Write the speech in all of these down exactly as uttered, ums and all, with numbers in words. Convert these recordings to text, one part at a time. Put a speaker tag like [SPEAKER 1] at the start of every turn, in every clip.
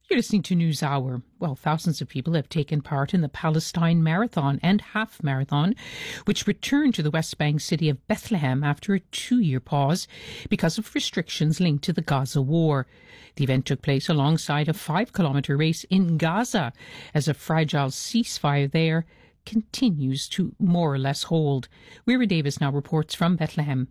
[SPEAKER 1] You're listening to NewsHour. Well, thousands of people have taken part in the Palestine Marathon and Half Marathon, which returned to the West Bank city of Bethlehem after a two-year pause because of restrictions linked to the Gaza war. The event took place alongside a five-kilometre race in Gaza as a fragile ceasefire there continues to more or less hold. Weira Davis now reports from Bethlehem.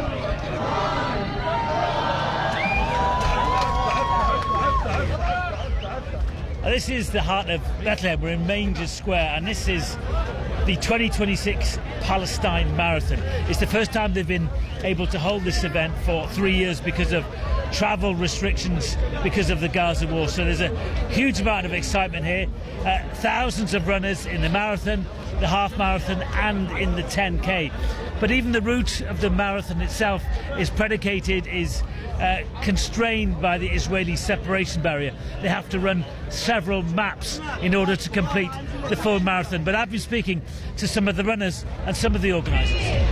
[SPEAKER 2] This is the heart of Bethlehem. We're in Manger Square, and this is the twenty twenty-six Palestine Marathon. It's the first time they've been able to hold this event for three years because of travel restrictions because of the Gaza war. So there's a huge amount of excitement here. Uh, thousands of runners in the marathon, the half marathon, and in the ten K. But even the route of the marathon itself is predicated, is uh, constrained by the Israeli separation barrier. They have to run several maps in order to complete the full marathon. But I've been speaking to some of the runners and some of the organisers.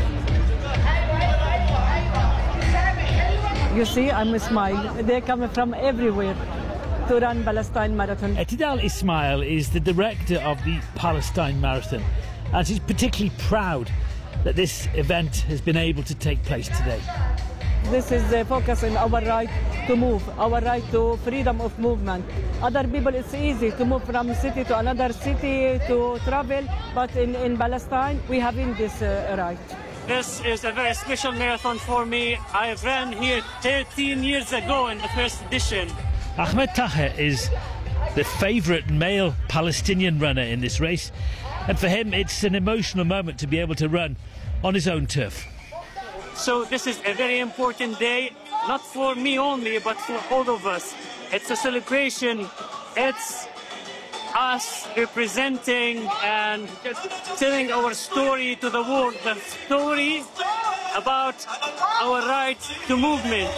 [SPEAKER 3] You see, I'm Ismail. They're coming from everywhere to run Palestine Marathon.
[SPEAKER 2] Tidal Ismail is the director of the Palestine Marathon, and she's particularly proud that this event has been able to take place today.
[SPEAKER 3] This is uh, focusing our right to move, our right to freedom of movement. Other people, it's easy to move from city to another city to travel, but in, in Palestine, we having this uh, right.
[SPEAKER 4] This is a very special marathon for me. I ran here thirteen years ago in the first edition.
[SPEAKER 2] Ahmed Taher is the favourite male Palestinian runner in this race, and for him it's an emotional moment to be able to run on his own turf.
[SPEAKER 4] So this is a very important day, not for me only, but for all of us. It's a celebration. It's us representing and telling our story to the world, the story about our right to movement.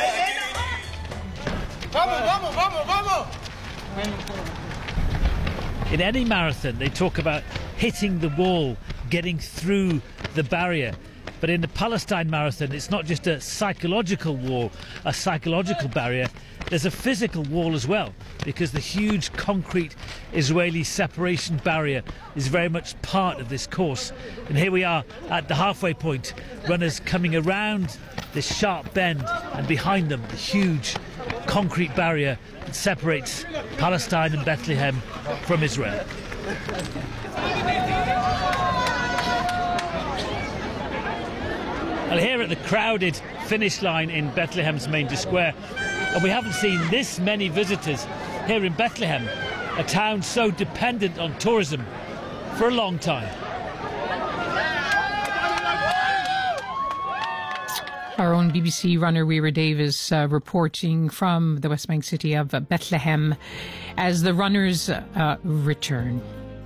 [SPEAKER 2] In any marathon, they talk about hitting the wall, getting through the barrier. But in the Palestine Marathon, it's not just a psychological wall, a psychological barrier. There's a physical wall as well, because the huge concrete Israeli separation barrier is very much part of this course. And here we are at the halfway point, runners coming around this sharp bend, and behind them the huge concrete barrier that separates Palestine and Bethlehem from Israel. Well, here at the crowded finish line in Bethlehem's Manger Square, and we haven't seen this many visitors here in Bethlehem, a town so dependent on tourism, for a long time.
[SPEAKER 1] Our own B B C runner Weira Davis uh, reporting from the West Bank city of uh, Bethlehem as the runners uh, return.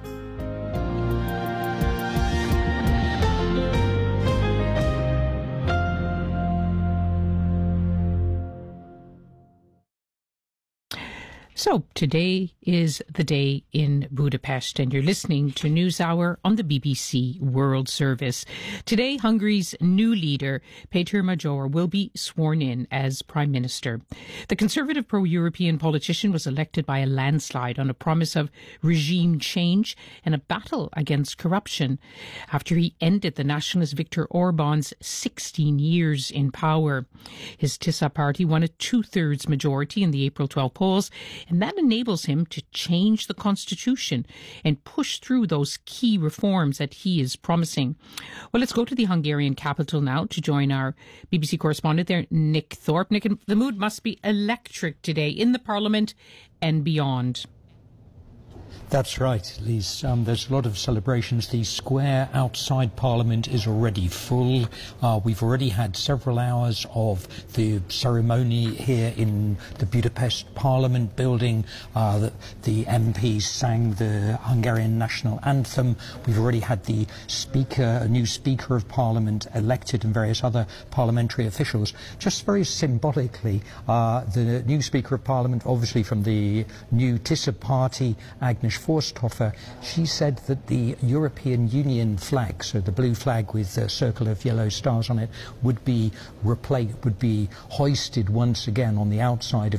[SPEAKER 1] So today is the day in Budapest, and you're listening to NewsHour on the B B C World Service. Today, Hungary's new leader, Péter Major, will be sworn in as Prime Minister. The conservative pro-European politician was elected by a landslide on a promise of regime change and a battle against corruption after he ended the nationalist Viktor Orban's sixteen years in power. His TISA party won a two-thirds majority in the April twelfth polls, and that enables him to change the constitution and push through those key reforms that he is promising. Well, let's go to the Hungarian capital now to join our B B C correspondent there, Nick Thorpe. Nick, the mood must be electric today in the Parliament and beyond.
[SPEAKER 5] That's right, Lise. Um, there's a lot of celebrations. The square outside Parliament is already full. Uh, we've already had several hours of the ceremony here in the Budapest Parliament building. Uh, the, the M Ps sang the Hungarian national anthem. We've already had the Speaker, a new Speaker of Parliament elected, and various other parliamentary officials. Just very symbolically, uh, the new Speaker of Parliament, obviously from the new TISA party, Agnes Forsthofer, she said that the European Union flag, so the blue flag with a circle of yellow stars on it, would be replaced, would be hoisted once again on the outside of